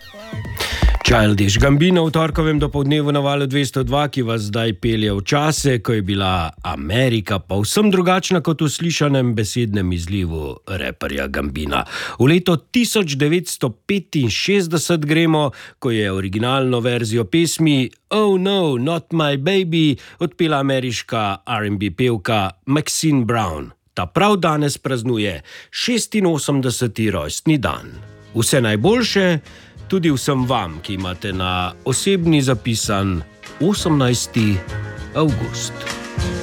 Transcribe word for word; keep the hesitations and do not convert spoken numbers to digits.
Childish Gambino v torkovem dopoldnevu na valu dvesto dva, ki vas zdaj pelje v čase, ko je bila Amerika povsem drugačna kot v slišanem besednem izlivu reperja Gambina. V leto tisoč devetsto petinšestdeset gremo, ko je originalno verzijo pesmi Oh No, Not My Baby odpela ameriška R and B pevka Maxine Brown. Ta prav danes praznuje šestinosemdeseti rojstni dan. Vse najboljše tudi vsem vam, ki imate na osebni zapisan osemnajsti avgust.